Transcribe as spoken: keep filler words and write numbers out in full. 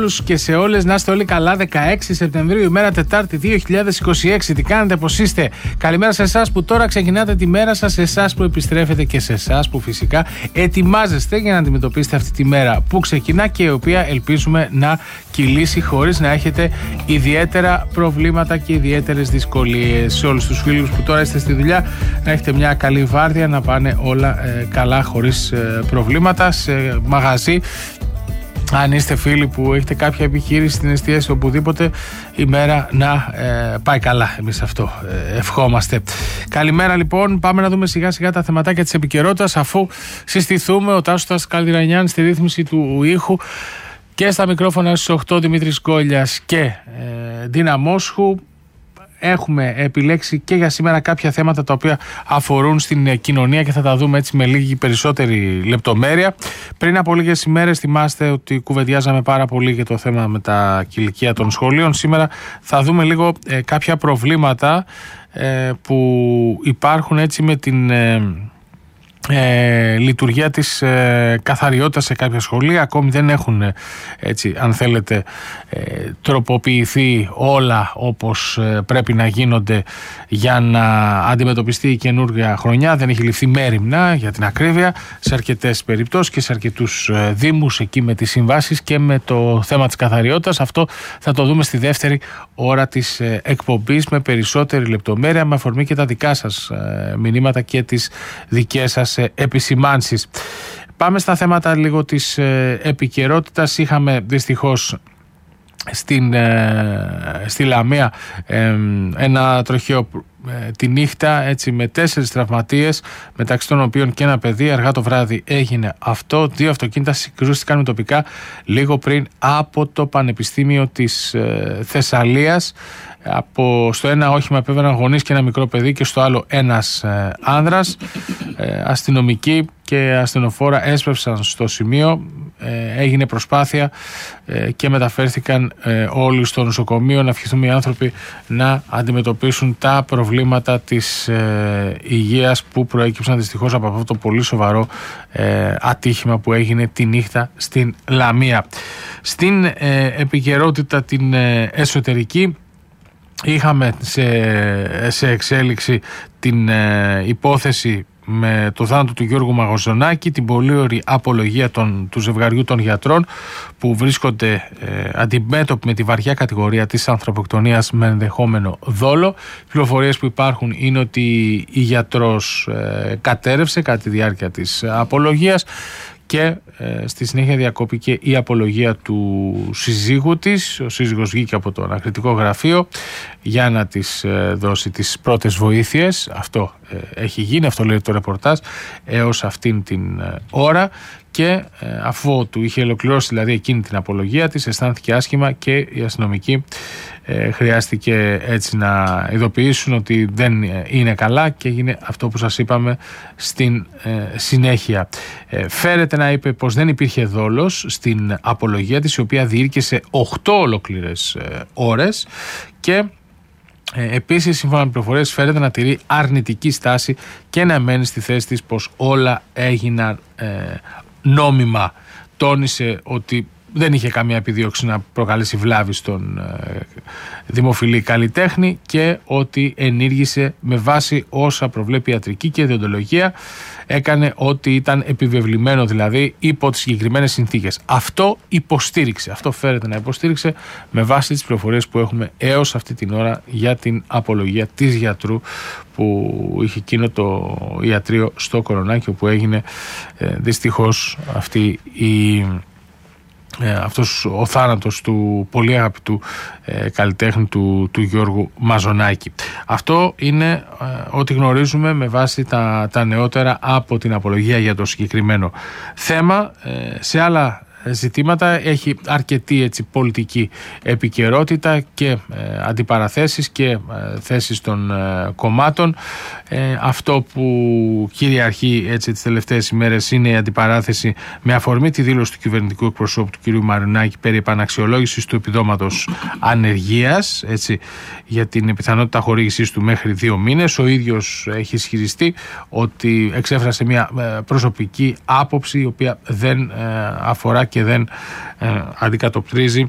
όλους και σε όλες. Να είστε όλοι καλά. δεκαέξι Σεπτεμβρίου, ημέρα Τετάρτη δύο χιλιάδες είκοσι έξι. Τι κάνετε, πώς είστε? Καλημέρα σε εσάς που τώρα ξεκινάτε τη μέρα σας, σε εσάς που επιστρέφετε και σε εσάς που φυσικά ετοιμάζεστε για να αντιμετωπίσετε αυτή τη μέρα που ξεκινά και η οποία ελπίζουμε να κυλήσει χωρίς να έχετε ιδιαίτερα προβλήματα και ιδιαίτερες δυσκολίες. Σε όλους τους φίλους που τώρα είστε στη δουλειά, να έχετε μια καλή βάρδια, να πάνε όλα ε, καλά χωρίς ε, προβλήματα. Σε μαγαζί, αν είστε φίλοι που έχετε κάποια επιχείρηση στην εστίαση, οπουδήποτε, η μέρα να ε, πάει καλά. Εμείς αυτό ε, ευχόμαστε. Καλημέρα λοιπόν. Πάμε να δούμε σιγά σιγά τα θεματάκια της επικαιρότητας, αφού συστηθούμε. Ο Τάσος Καλδυρανιάννης στη ρύθμιση του ήχου και στα μικρόφωνα στις οκτώ Δημήτρης Γκόλιας και ε, Ντίνα Μόσχου. Έχουμε επιλέξει και για σήμερα κάποια θέματα τα οποία αφορούν στην κοινωνία και θα τα δούμε έτσι με λίγη περισσότερη λεπτομέρεια. Πριν από λίγες ημέρες θυμάστε ότι κουβεντιάζαμε πάρα πολύ για το θέμα με τα κηλικεία των σχολείων. Σήμερα θα δούμε λίγο ε, κάποια προβλήματα ε, που υπάρχουν έτσι με την ε, ε, λειτουργία της ε, καθαριότητας σε κάποια σχολεία. Ακόμη δεν έχουν ε, έτσι, αν θέλετε, ε, τροποποιηθεί όλα όπως ε, πρέπει να γίνονται για να αντιμετωπιστεί η καινούργια χρονιά. Δεν έχει ληφθεί μέριμνα, για την ακρίβεια, σε αρκετές περιπτώσεις και σε αρκετούς ε, δήμους εκεί με τις συμβάσεις και με το θέμα της καθαριότητας. Αυτό θα το δούμε στη δεύτερη ώρα της ε, εκπομπής με περισσότερη λεπτομέρεια, με αφορμή και τα δικά σας ε, μηνύματα και τις δικές σας επισημάνσεις. Πάμε στα θέματα λίγο της ε, επικαιρότητας. Είχαμε δυστυχώς στην, ε, στη Λαμία ε, ένα τροχαίο ε, τη νύχτα, έτσι, με τέσσερις τραυματίες, μεταξύ των οποίων και ένα παιδί. Αργά το βράδυ έγινε αυτό. Δύο αυτοκίνητα συγκρούστηκαν με τοπικά λίγο πριν από το Πανεπιστήμιο της ε, Θεσσαλίας. Από, στο ένα όχημα επέβαιναν γονείς και ένα μικρό παιδί και στο άλλο ένας ε, άνδρας. Ε, αστυνομικοί και ασθενοφόρα έσπευσαν στο σημείο. Ε, έγινε προσπάθεια ε, και μεταφέρθηκαν ε, όλοι στο νοσοκομείο. Να ευχηθούμε οι άνθρωποι να αντιμετωπίσουν τα προβλήματα της ε, υγείας που προέκυψαν δυστυχώς από αυτό το πολύ σοβαρό ε, ατύχημα που έγινε τη νύχτα στην Λαμία. Στην ε, επικαιρότητα την ε, εσωτερική, είχαμε σε, σε εξέλιξη την ε, υπόθεση με το θάνατο του Γιώργου Μαγοζονάκη, την πολύ ωραία απολογία των, του ζευγαριού των γιατρών που βρίσκονται ε, αντιμέτωποι με τη βαριά κατηγορία της ανθρωποκτονίας με ενδεχόμενο δόλο. Οι πληροφορίες που υπάρχουν είναι ότι η γιατρός ε, κατέρευσε κατά τη διάρκεια της απολογίας και ε, στη συνέχεια διακόπηκε η απολογία του συζύγου της. Ο σύζυγος βγήκε από το ανακριτικό γραφείο για να της ε, δώσει τις πρώτες βοήθειες. Αυτό ε, έχει γίνει, αυτό λέει το ρεπορτάζ, έως αυτήν την ε, ώρα. Και ε, αφού του είχε ολοκληρώσει δηλαδή εκείνη την απολογία της, αισθάνθηκε άσχημα και οι αστυνομικοί ε, χρειάστηκε έτσι να ειδοποιήσουν ότι δεν είναι καλά και έγινε αυτό που σας είπαμε στην ε, συνέχεια. Ε, φέρεται να είπε πως δεν υπήρχε δόλος στην απολογία της, η οποία διήρκησε οκτώ ολόκληρες ε, ώρες και Ε, επίσης, σύμφωνα με πληροφορίες, φέρεται να τηρεί αρνητική στάση και να μένει στη θέση της πως όλα έγιναν ε, νόμιμα. Τόνισε ότι δεν είχε καμία επιδίωξη να προκαλέσει βλάβη στον ε, δημοφιλή καλλιτέχνη και ότι ενήργησε με βάση όσα προβλέπει η ιατρική και η διοντολογία. Έκανε ό,τι ήταν επιβεβλημένο, δηλαδή υπό τις συγκεκριμένες συνθήκες. Αυτό υποστήριξε, αυτό φέρεται να υποστήριξε με βάση τις πληροφορίες που έχουμε έως αυτή την ώρα για την απολογία της γιατρού που είχε εκείνο το ιατρείο στο Κορονάκι, όπου έγινε ε, δυστυχώς αυτή η... Ε, αυτός ο θάνατος του πολύ αγαπητού ε, καλλιτέχνη του, του Γιώργου Μαζονάκη. Αυτό είναι ε, ό,τι γνωρίζουμε με βάση τα, τα νεότερα από την απολογία για το συγκεκριμένο θέμα. Ε, σε άλλα ζητήματα έχει αρκετή έτσι, πολιτική επικαιρότητα και ε, αντιπαραθέσεις και ε, θέσεις των ε, κομμάτων. Ε, αυτό που κυριαρχεί έτσι, τις τελευταίες ημέρες είναι η αντιπαράθεση με αφορμή τη δήλωση του κυβερνητικού εκπροσώπου του κ. Μαρινάκη περί επαναξιολόγησης του επιδόματος ανεργίας, έτσι, για την πιθανότητα χορήγησής του μέχρι δύο μήνες. Ο ίδιος έχει ισχυριστεί ότι εξέφρασε μια προσωπική άποψη η οποία δεν ε, αφορά και δεν ε, αντικατοπτρίζει